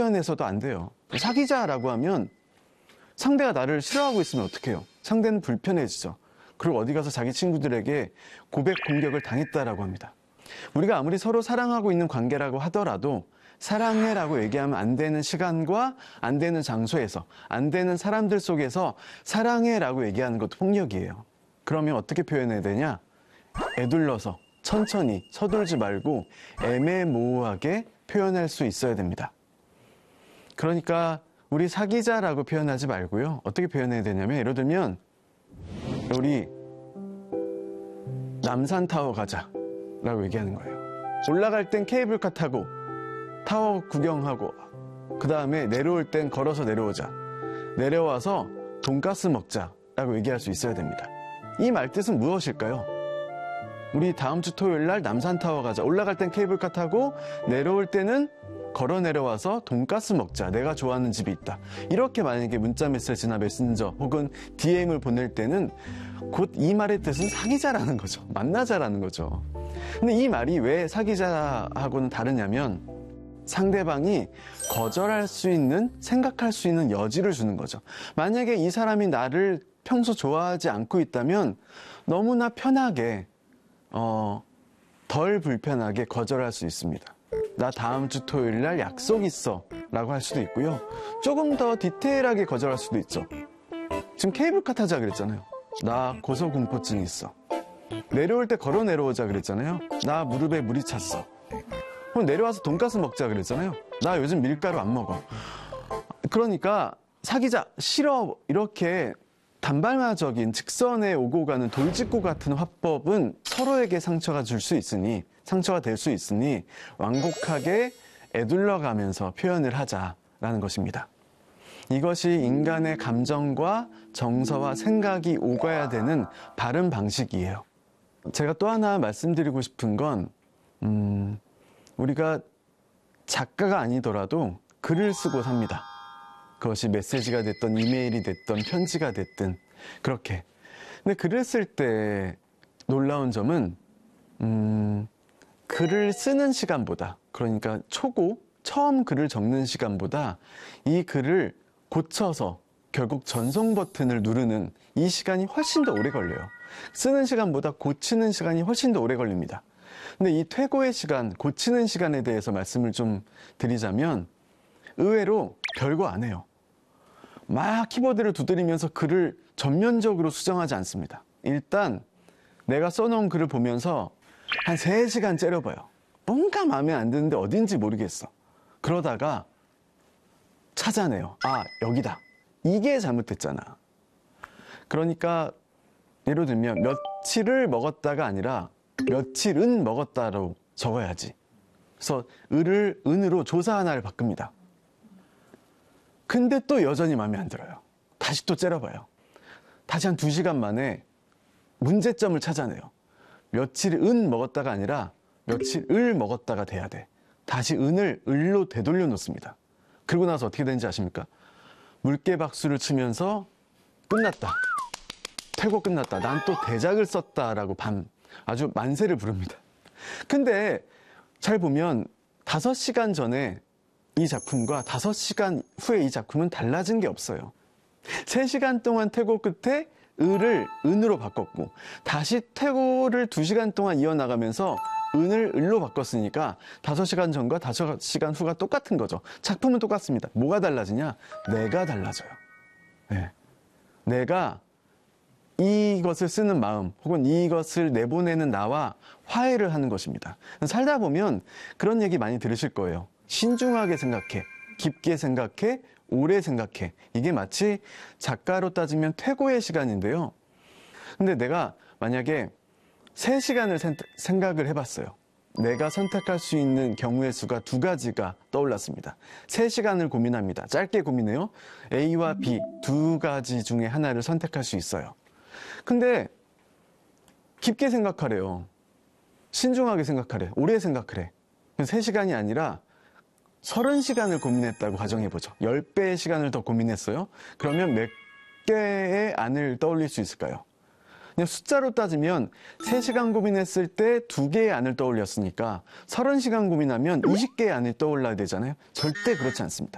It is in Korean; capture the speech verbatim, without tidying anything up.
면에서도 안 돼요. 사귀자라고 하면 상대가 나를 싫어하고 있으면 어떡해요? 상대는 불편해지죠. 그리고 어디 가서 자기 친구들에게 고백 공격을 당했다라고 합니다. 우리가 아무리 서로 사랑하고 있는 관계라고 하더라도 사랑해라고 얘기하면 안 되는 시간과 안 되는 장소에서 안 되는 사람들 속에서 사랑해라고 얘기하는 것도 폭력이에요. 그러면 어떻게 표현해야 되냐? 에둘러서 천천히 서둘지 말고 애매모호하게 표현할 수 있어야 됩니다. 그러니까 우리 사귀자라고 표현하지 말고요. 어떻게 표현해야 되냐면 예를 들면 우리 남산타워 가자 라고 얘기하는 거예요. 올라갈 땐 케이블카 타고 타워 구경하고 그 다음에 내려올 땐 걸어서 내려오자. 내려와서 돈가스 먹자 라고 얘기할 수 있어야 됩니다. 이 말뜻은 무엇일까요? 우리 다음 주 토요일 날 남산타워 가자. 올라갈 땐 케이블카 타고 내려올 때는 걸어 내려와서 돈가스 먹자. 내가 좋아하는 집이 있다. 이렇게 만약에 문자 메시지나 메신저 혹은 디엠을 보낼 때는 곧 이 말의 뜻은 사귀자라는 거죠. 만나자라는 거죠. 근데 이 말이 왜 사귀자하고는 다르냐면 상대방이 거절할 수 있는, 생각할 수 있는 여지를 주는 거죠. 만약에 이 사람이 나를 평소 좋아하지 않고 있다면 너무나 편하게 어, 덜 불편하게 거절할 수 있습니다. 나 다음 주 토요일 날 약속 있어 라고 할 수도 있고요. 조금 더 디테일하게 거절할 수도 있죠. 지금 케이블카 타자 그랬잖아요. 나 고소공포증 있어. 내려올 때 걸어 내려오자 그랬잖아요. 나 무릎에 물이 찼어. 그럼 내려와서 돈가스 먹자 그랬잖아요. 나 요즘 밀가루 안 먹어. 그러니까 사귀자, 싫어 이렇게 단발마적인 직선에 오고 가는 돌직구 같은 화법은 서로에게 상처가 줄 수 있으니 상처가 될 수 있으니 완곡하게 에둘러가면서 표현을 하자라는 것입니다. 이것이 인간의 감정과 정서와 생각이 오가야 되는 바른 방식이에요. 제가 또 하나 말씀드리고 싶은 건 음, 우리가 작가가 아니더라도 글을 쓰고 삽니다. 그것이 메시지가 됐던 이메일이 됐던 편지가 됐든 그렇게. 근데 글을 쓸 때 놀라운 점은 음, 글을 쓰는 시간보다, 그러니까 초고, 처음 글을 적는 시간보다 이 글을 고쳐서 결국 전송 버튼을 누르는 이 시간이 훨씬 더 오래 걸려요. 쓰는 시간보다 고치는 시간이 훨씬 더 오래 걸립니다. 근데 이 퇴고의 시간, 고치는 시간에 대해서 말씀을 좀 드리자면 의외로 별거 안 해요. 막 키보드를 두드리면서 글을 전면적으로 수정하지 않습니다. 일단 내가 써놓은 글을 보면서 한 세 시간 째려봐요. 뭔가 마음에 안 드는데 어딘지 모르겠어. 그러다가 찾아내요. 아, 여기다. 이게 잘못됐잖아. 그러니까 예를 들면 며칠을 먹었다가 아니라 며칠은 먹었다로 적어야지. 그래서 을을 은으로 조사 하나를 바꿉니다. 근데 또 여전히 마음에 안 들어요. 다시 또 째려봐요. 다시 한 두 시간 만에 문제점을 찾아내요. 며칠은 먹었다가 아니라 며칠을 먹었다가 돼야 돼. 다시 은을 을로 되돌려 놓습니다. 그러고 나서 어떻게 되는지 아십니까? 물개 박수를 치면서 끝났다. 퇴고 끝났다. 난 또 대작을 썼다라고 밤 아주 만세를 부릅니다. 근데 잘 보면 다섯 시간 전에 이 작품과 다섯 시간 후에 이 작품은 달라진 게 없어요. 세 시간 동안 퇴고 끝에 을을 은으로 바꿨고 다시 퇴고를 두 시간 동안 이어나가면서 은을 을로 바꿨으니까 다섯 시간 전과 다섯 시간 후가 똑같은 거죠. 작품은 똑같습니다. 뭐가 달라지냐? 내가 달라져요. 네. 내가 이것을 쓰는 마음 혹은 이것을 내보내는 나와 화해를 하는 것입니다. 살다 보면 그런 얘기 많이 들으실 거예요. 신중하게 생각해, 깊게 생각해, 오래 생각해. 이게 마치 작가로 따지면 퇴고의 시간인데요. 근데 내가 만약에 세 시간을 생각을 해봤어요. 내가 선택할 수 있는 경우의 수가 두 가지가 떠올랐습니다. 세 시간을 고민합니다. 짧게 고민해요. A와 B 두 가지 중에 하나를 선택할 수 있어요. 근데 깊게 생각하래요. 신중하게 생각하래. 오래 생각하래. 세 시간이 아니라 서른 시간을 고민했다고 가정해보죠. 십 배의 시간을 더 고민했어요. 그러면 몇 개의 안을 떠올릴 수 있을까요? 그냥 숫자로 따지면 세 시간 고민했을 때 두 개의 안을 떠올렸으니까 서른 시간 고민하면 이십 개의 안이 떠올라야 되잖아요. 절대 그렇지 않습니다.